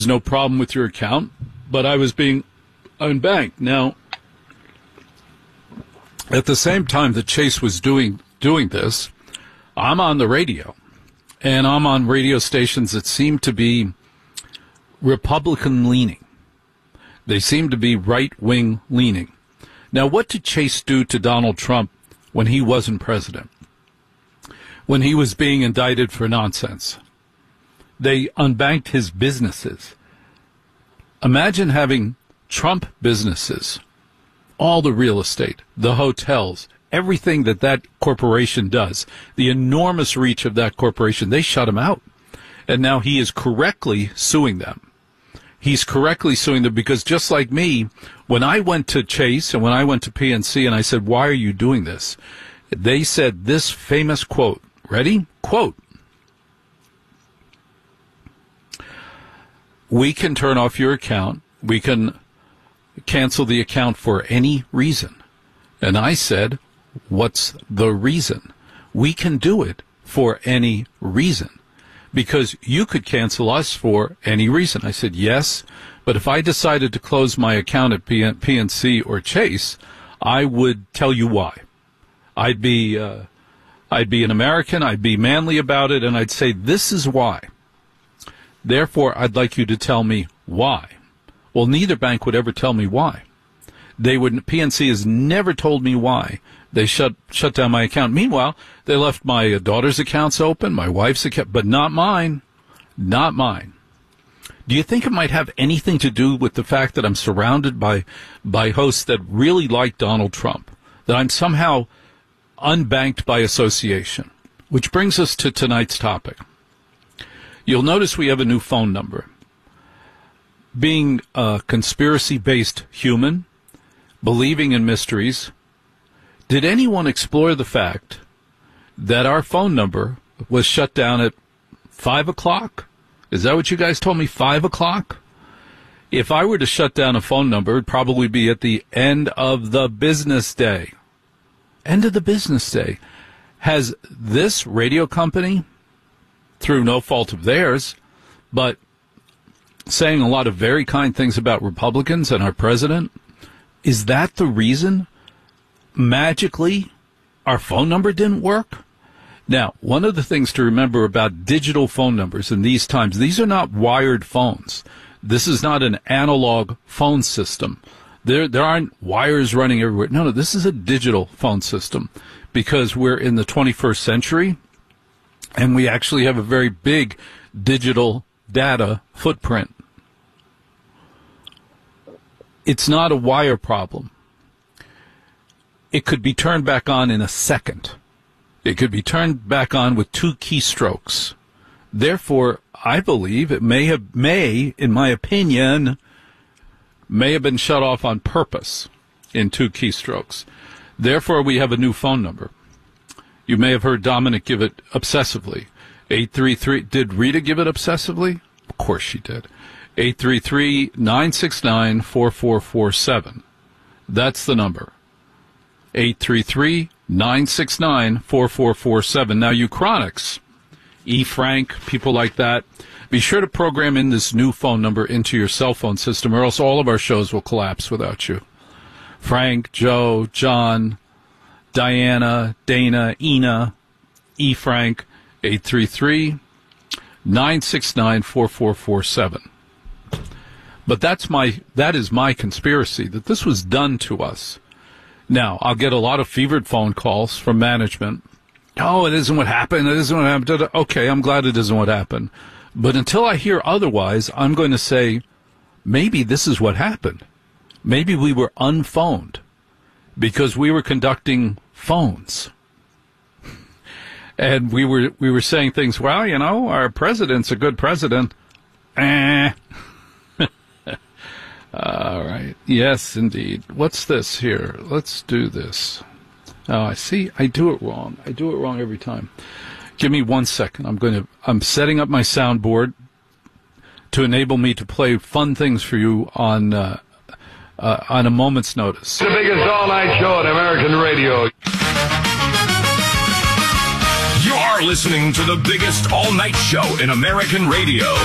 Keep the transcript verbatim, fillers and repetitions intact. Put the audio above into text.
no problem with your account, but I was being unbanked. Now, at the same time that Chase was doing doing this, I'm on the radio, and I'm on radio stations that seem to be Republican-leaning. They seem to be right-wing leaning. Now, what did Chase do to Donald Trump when he wasn't president? When he was being indicted for nonsense? They unbanked his businesses. Imagine having Trump businesses, all the real estate, the hotels, everything that that corporation does, the enormous reach of that corporation. They shut him out. And now he is correctly suing them. He's correctly suing them because just like me, when I went to Chase and when I went to P N C and I said, why are you doing this? They said this famous quote. Ready? Quote. We can turn off your account. We can cancel the account for any reason. And I said, what's the reason? We can do it for any reason. Because you could cancel us for any reason. I said, yes, but if I decided to close my account at P N C or Chase, I would tell you why. I'd be, uh, I'd be an American, I'd be manly about it, and I'd say, this is why. Therefore, I'd like you to tell me why. Well, neither bank would ever tell me why. They would, P N C has never told me why they shut shut down my account. Meanwhile, they left my daughter's accounts open, my wife's account, but not mine. Not mine. Do you think it might have anything to do with the fact that I'm surrounded by by hosts that really like Donald Trump? That I'm somehow unbanked by association? Which brings us to tonight's topic. You'll notice we have a new phone number. Being a conspiracy-based human, believing in mysteries, did anyone explore the fact that our phone number was shut down at five o'clock? Is that what you guys told me, five o'clock? If I were to shut down a phone number, it would probably be at the end of the business day. End of the business day. Has this radio company, through no fault of theirs, but saying a lot of very kind things about Republicans and our president, is that the reason magically our phone number didn't work? Now, one of the things to remember about digital phone numbers in these times, these are not wired phones. This is not an analog phone system. There there aren't wires running everywhere. No, no, this is a digital phone system because we're in the twenty-first century and we actually have a very big digital data footprint. It's not a wire problem. It could be turned back on in a second. It could be turned back on with two keystrokes. Therefore, I believe it may have, may, in my opinion, may have been shut off on purpose in two keystrokes. Therefore, we have a new phone number. You may have heard Dominic give it obsessively. eight three three, did Rita give it obsessively? Of course she did. eight three three, nine six nine, four four four seven. That's the number. eight three three, nine six nine, four four four seven. Now, you chronics, E. Frank, people like that, be sure to program in this new phone number into your cell phone system, or else all of our shows will collapse without you. Frank, Joe, John, Diana, Dana, Ina, E. Frank, eight three three, nine six nine, four four four seven. But that's my, that is my conspiracy, that this was done to us. Now, I'll get a lot of fevered phone calls from management. Oh, it isn't what happened. It isn't what happened. Okay, I'm glad it isn't what happened. But until I hear otherwise, I'm going to say, maybe this is what happened. Maybe we were unphoned because we were conducting phones. And we were we were saying things, well, you know, our president's a good president. Eh. All right. Yes, indeed. What's this here? Let's do this. Oh, I see. I do it wrong. I do it wrong every time. Give me one second. I'm going to. I'm setting up my soundboard to enable me to play fun things for you on uh, uh, on a moment's notice. The biggest all-night show on American radio. You're listening to the biggest all-night show in American radio.